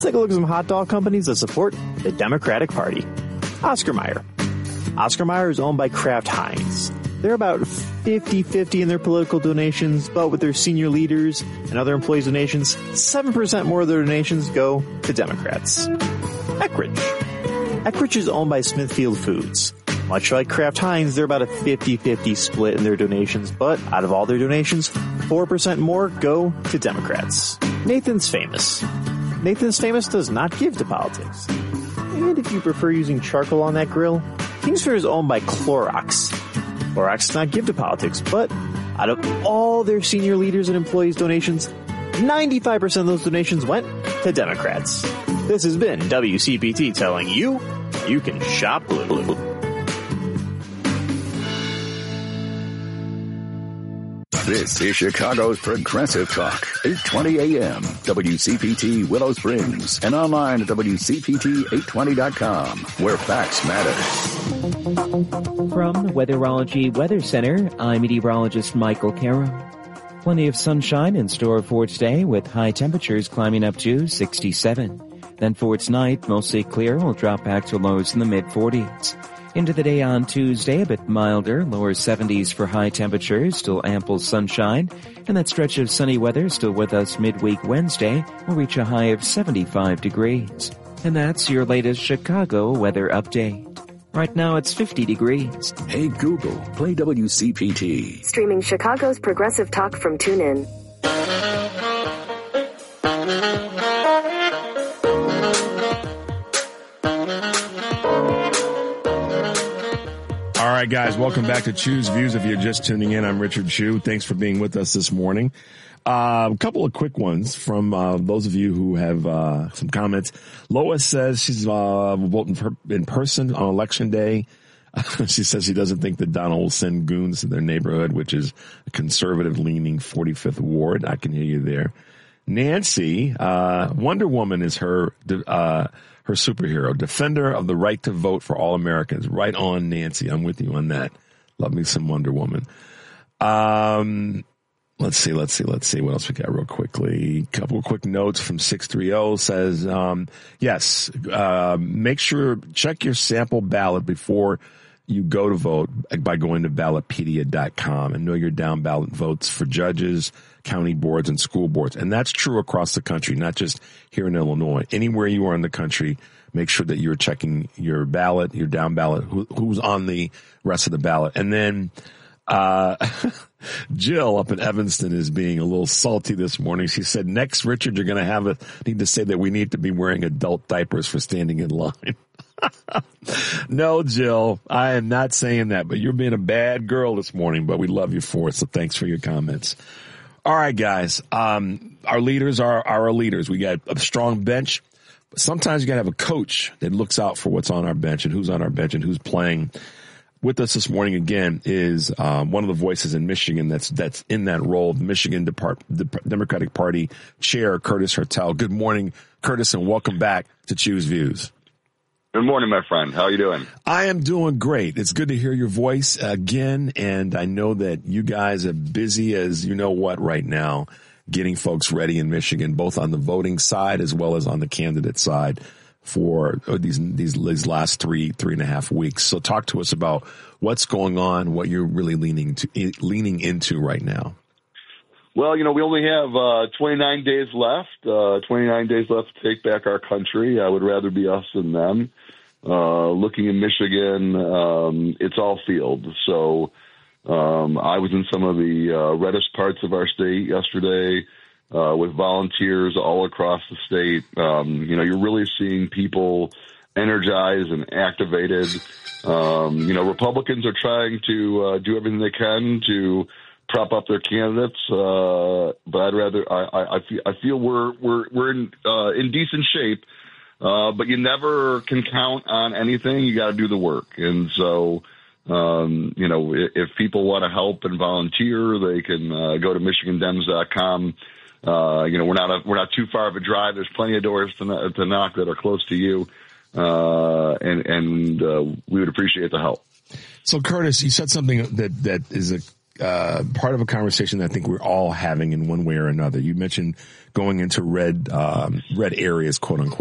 Let's take a look at some hot dog companies that support the Democratic Party. Oscar Mayer. Oscar Mayer is owned by Kraft Heinz. They're about 50-50 in their political donations, but with their senior leaders and other employees' donations, 7% more of their donations go to Democrats. Eckrich. Eckrich is owned by Smithfield Foods. Much like Kraft Heinz, they're about a 50-50 split in their donations, but out of all their donations, 4% more go to Democrats. Nathan's Famous. Nathan's Famous does not give to politics. And if you prefer using charcoal on that grill, Kingsford is owned by Clorox. Clorox does not give to politics, but out of all their senior leaders and employees' donations, 95% of those donations went to Democrats. This has been WCPT telling you, you can shop blue. This is Chicago's Progressive Talk, 820 AM, WCPT Willow Springs, and online at WCPT820.com, where facts matter. From the Weatherology Weather Center, I'm meteorologist Michael Carroll. Plenty of sunshine in store for today, with high temperatures climbing up to 67. Then for tonight, mostly clear, will drop back to lows in the mid-40s. Into the day on Tuesday, a bit milder, lower 70s for high temperatures, still ample sunshine, and that stretch of sunny weather still with us midweek Wednesday will reach a high of 75 degrees. And that's your latest Chicago weather update. Right now it's 50 degrees. Hey Google, play WCPT. Streaming Chicago's Progressive Talk from TuneIn. All right, guys, welcome back to Choose Views. If you're just tuning in, I'm Richard Chu. Thanks for being with us this morning. A couple of quick ones from those of you who have some comments. Lois says she's voting in person on Election Day. She says she doesn't think that Donald will send goons to their neighborhood, which is a conservative-leaning 45th Ward. I can hear you there. Nancy, Wonder Woman is her superhero, defender of the right to vote for all Americans. Right on, Nancy. I'm with you on that. Love me some Wonder Woman. Let's see. What else we got real quickly? Couple of quick notes from 630 says, yes, make sure, check your sample ballot before you go to vote by going to ballotpedia.com and know your down ballot votes for judges, county boards, and school boards. And that's true across the country, not just here in Illinois. Anywhere you are in the country, make sure that you're checking your ballot, your down ballot, who's on the rest of the ballot. And then Jill up in Evanston is being a little salty this morning. She said, next, Richard, you're going to need to say that we need to be wearing adult diapers for standing in line. No, Jill, I am not saying that, but you're being a bad girl this morning, but we love you for it. So thanks for your comments. All right, guys. Our leaders are our leaders. We got a strong bench. But sometimes you got to have a coach that looks out for what's on our bench and who's on our bench and who's playing. With us this morning again is one of the voices in Michigan that's in that role, the Michigan the Democratic Party Chair, Curtis Hertel. Good morning, Curtis, and welcome back to Choose Views. Good morning, my friend. How are you doing? I am doing great. It's good to hear your voice again, and I know that you guys are busy as you know what right now, getting folks ready in Michigan, both on the voting side as well as on the candidate side for these last three and a half weeks. So talk to us about what's going on, what you're really leaning into right now. Well, we only have 29 days left, 29 days left to take back our country. I would rather be us than them. Looking in Michigan, it's all field. So I was in some of the reddest parts of our state yesterday with volunteers all across the state. You're really seeing people energized and activated. Republicans are trying to do everything they can to prop up their candidates, but I feel we're in decent shape. But you never can count on anything. You got to do the work, and so if people want to help and volunteer, they can go to MichiganDems.com. We're not too far of a drive. There's plenty of doors to knock that are close to you, and we would appreciate the help. So, Curtis, you said something that is part of a conversation that I think we're all having in one way or another. You mentioned going into red areas, quote unquote.